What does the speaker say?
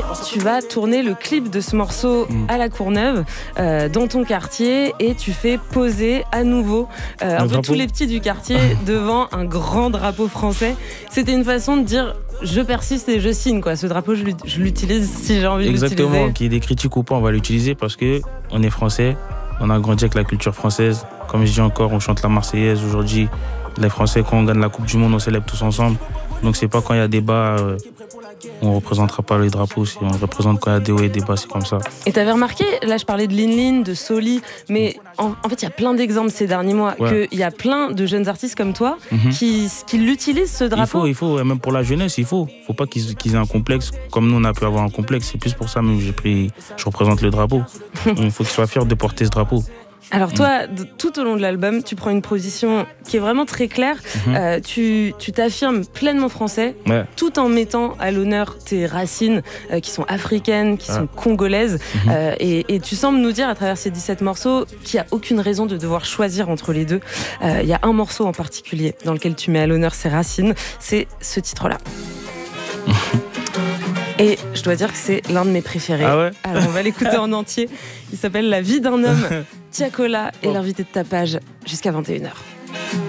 tu vas tourner le clip de ce morceau à la Courneuve, dans ton quartier, et tu fais poser à nouveau un peu tous les petits du quartier devant un grand drapeau français. C'était une façon de dire je persiste et je signe, quoi. Ce drapeau, je l'utilise si j'ai envie de l'utiliser. Exactement, qu'il y ait des critiques ou pas, on va l'utiliser parce qu'on est français, on a grandi avec la culture française. Comme je dis encore, on chante la Marseillaise. Aujourd'hui, les Français, quand on gagne la Coupe du Monde, on célèbre tous ensemble. Donc c'est pas quand il y a débat, on ne représentera pas le drapeau. Si on représente quand il y a des hauts et des bas, c'est comme ça. Et t'avais remarqué, là je parlais de Lin Lin, de Soli, mais en fait il y a plein d'exemples ces derniers mois, qu'il y a plein de jeunes artistes comme toi qui l'utilisent, ce drapeau. Il faut, même pour la jeunesse, il faut pas qu'ils aient un complexe, comme nous on a pu avoir un complexe. C'est plus pour ça même que je représente le drapeau. Il faut qu'ils soient fiers de porter ce drapeau. Alors toi, tout au long de l'album, tu prends une position qui est vraiment très claire. Tu t'affirmes pleinement français, tout en mettant à l'honneur tes racines qui sont africaines, qui sont congolaises. Et tu sembles nous dire à travers ces 17 morceaux qu'il n'y a aucune raison de devoir choisir entre les deux. Il y a un morceau en particulier dans lequel tu mets à l'honneur ces racines, c'est ce titre-là. Et je dois dire que c'est l'un de mes préférés. Ah ouais. Alors on va l'écouter en entier. Il s'appelle La vie d'un homme. Tiakola est l'invité de ta page jusqu'à 21h.